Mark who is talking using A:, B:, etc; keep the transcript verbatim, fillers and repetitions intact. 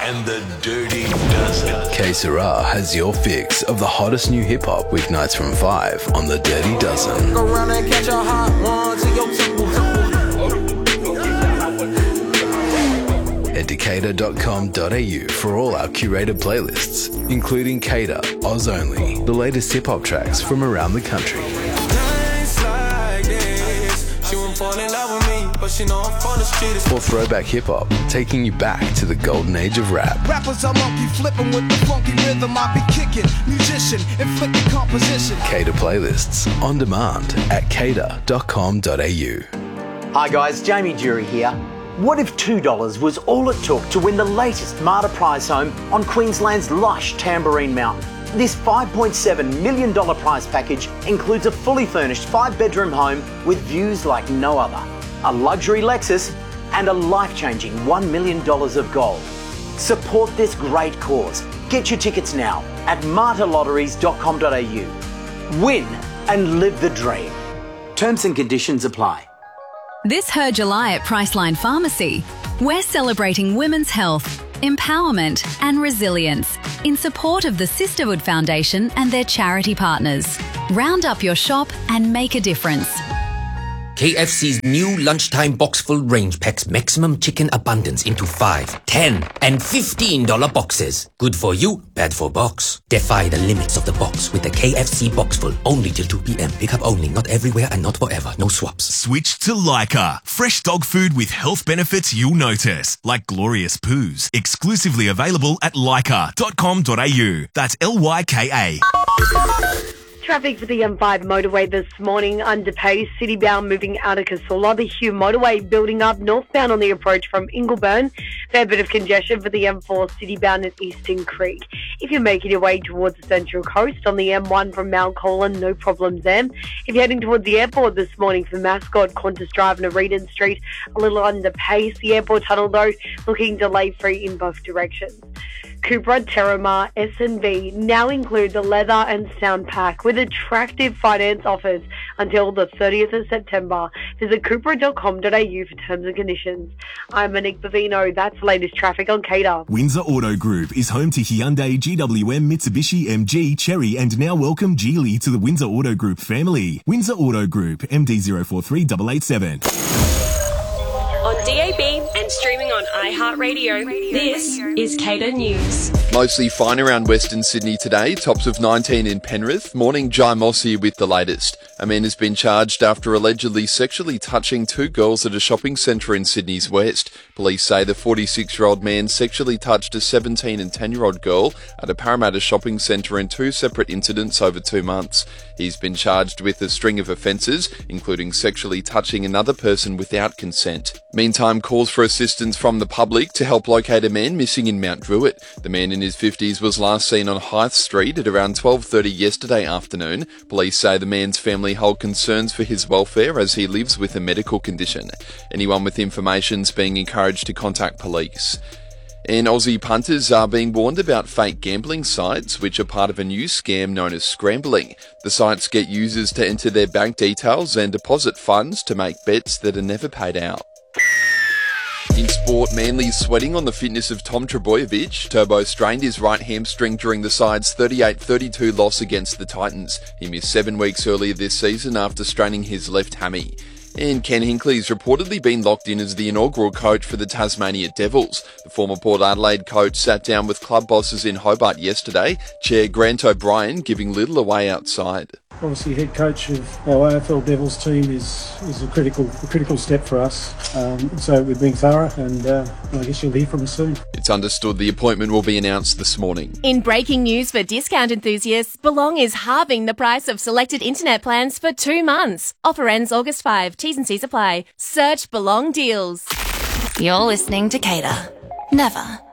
A: and the Dirty Dozen.
B: Que Sera has your fix of the hottest new hip-hop weeknights from five on the Dirty Dozen.
C: Go around and catch a hot one to your temple.
B: Head to cater dot com dot a u for all our curated playlists, including Cater, Oz Only, the latest hip-hop tracks from around the country. Or throwback hip-hop, taking you back to the golden age of rap.
C: Rappers are monkey flipping with the funky rhythm I be kicking. Musician, inflicting composition.
B: Cater playlists on demand at cater dot com dot a u.
D: Hi guys, Jamie Jury here. What if two dollars was all it took to win the latest Marta prize home on Queensland's lush Tamborine Mountain? This five point seven million dollars prize package includes a fully furnished five-bedroom home with views like no other, a luxury Lexus, and a life-changing one million dollars of gold. Support this great cause. Get your tickets now at marta lotteries dot com dot a u. Win and live the dream. Terms and conditions apply.
E: This Her July at Priceline Pharmacy, we're celebrating women's health, empowerment and resilience in support of the Sisterhood Foundation and their charity partners. Round up your shop and make a difference.
F: K F C's new lunchtime box full range packs maximum chicken abundance into five, ten, and fifteen dollar boxes. Good for you, bad for box. Defy the limits of the box with the K F C box full. Only till two p.m. Pickup only, not everywhere and not forever. No swaps.
G: Switch to Lyca. Fresh dog food with health benefits you'll notice, like glorious poos. Exclusively available at lyca dot com dot a u. That's L Y K A.
H: Traffic for the M five motorway this morning under pace. Citybound moving out of Casula. The Hugh motorway building up northbound on the approach from Ingleburn. Fair bit of congestion for the M four citybound at Eastern Creek. If you're making your way towards the Central Coast on the M one from Mount Colin, no problems there. If you're heading towards the airport this morning from Mascot, Qantas Drive and Aredan Street, a little under pace. The airport tunnel though looking delay free in both directions. Cupra, Terramar, S and V now include the leather and sound pack with attractive finance offers until the thirtieth of September. Visit cupra dot com dot a u for terms and conditions. I'm Monique Bavino. That's the latest traffic on Cater.
G: Windsor Auto Group is home to Hyundai, G W M, Mitsubishi, M G, Chery, and now welcome Geely to the Windsor Auto Group family. Windsor Auto Group, M D zero four three eight eight seven.
I: On D A B and streaming on iHeartRadio, this is Cater News.
J: Mostly fine around Western Sydney today, tops of nineteen in Penrith. Morning, Jai Moss here with the latest. A man has been charged after allegedly sexually touching two girls at a shopping centre in Sydney's West. Police say the forty-six-year-old man sexually touched a seventeen and ten-year-old girl at a Parramatta shopping centre in two separate incidents over two months. He's been charged with a string of offences, including sexually touching another person without consent. Meantime, calls for assistance from the public to help locate a man missing in Mount Druitt. The man in his fifties was last seen on Hythe Street at around twelve thirty yesterday afternoon. Police say the man's family hold concerns for his welfare as he lives with a medical condition. Anyone with information is being encouraged to contact police. And Aussie punters are being warned about fake gambling sites, which are part of a new scam known as scrambling. The sites get users to enter their bank details and deposit funds to make bets that are never paid out. In sport, Manly is sweating on the fitness of Tom Trbojevic. Turbo strained his right hamstring during the side's thirty-eight thirty-two loss against the Titans. He missed seven weeks earlier this season after straining his left hammy. And Ken Hinkley's reportedly been locked in as the inaugural coach for the Tasmania Devils. The former Port Adelaide coach sat down with club bosses in Hobart yesterday, Chair Grant O'Brien giving little away outside.
K: Obviously, head coach of our A F L Devils team is, is a critical a critical step for us. Um, so we're being thorough, and uh, I guess you'll hear from us soon.
J: It's understood the appointment will be announced this morning.
I: In breaking news for discount enthusiasts, Belong is halving the price of selected internet plans for two months. Offer ends August fifth. T's and C's apply. Search Belong Deals.
L: You're listening to Cater. Never